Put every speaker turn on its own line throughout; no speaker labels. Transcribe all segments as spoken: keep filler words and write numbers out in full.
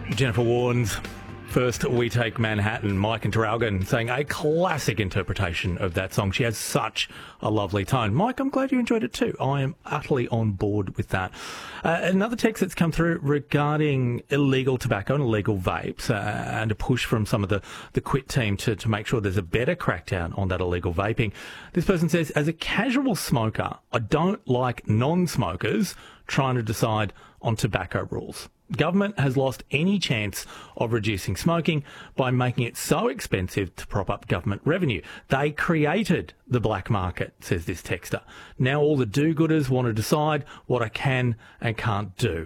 Jennifer Warnes, First We Take Manhattan, Mike and Traralgon saying a classic interpretation of that song. She has such a lovely tone. Mike, I'm glad you enjoyed it too. I am utterly on board with that. Uh, another text that's come through regarding illegal tobacco and illegal vapes uh, and a push from some of the, the Quit team to, to make sure there's a better crackdown on that illegal vaping. This person says, as a casual smoker, I don't like non-smokers trying to decide on tobacco rules. Government has lost any chance of reducing smoking by making it so expensive to prop up government revenue. They created the black market, says this texter. Now all the do-gooders want to decide what I can and can't do.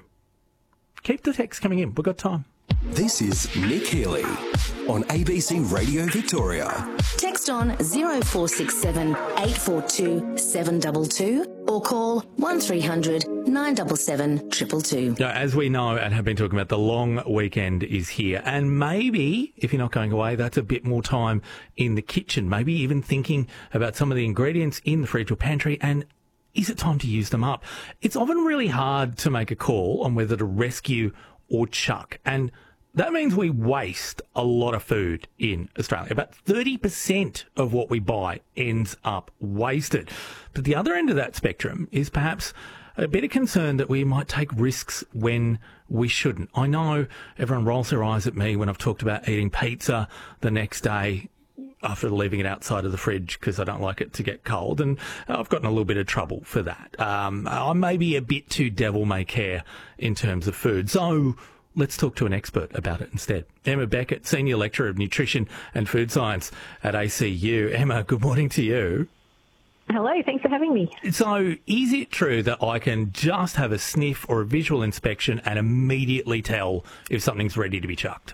Keep the text coming in. We've got time.
This is Nick Healy on A B C Radio Victoria.
Text on zero four six seven eight four two seven two two or call one three hundred nine seven seven two two two.
Now, as we know and have been talking about, the long weekend is here. And maybe, if you're not going away, that's a bit more time in the kitchen. Maybe even thinking about some of the ingredients in the fridge or pantry, and is it time to use them up? It's often really hard to make a call on whether to rescue or chuck. And that means we waste a lot of food in Australia. About thirty percent of what we buy ends up wasted. But the other end of that spectrum is perhaps a bit of concern that we might take risks when we shouldn't. I know everyone rolls their eyes at me when I've talked about eating pizza the next day after leaving it outside of the fridge because I don't like it to get cold, and I've gotten a little bit of trouble for that. Um, I may be a bit too devil-may-care in terms of food. So let's talk to an expert about it instead. Emma Beckett, Senior Lecturer of Nutrition and Food Science at A C U. Emma, good morning to you.
Hello, thanks for having me.
So is it true that I can just have a sniff or a visual inspection and immediately tell if something's ready to be chucked?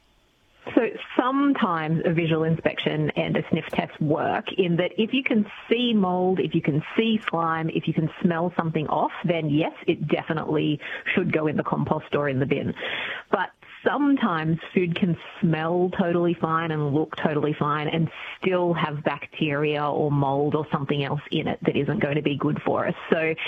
So sometimes a visual inspection and a sniff test work in that if you can see mould, if you can see slime, if you can smell something off, then yes, it definitely should go in the compost or in the bin. But sometimes food can smell totally fine and look totally fine and still have bacteria or mould or something else in it that isn't going to be good for us. So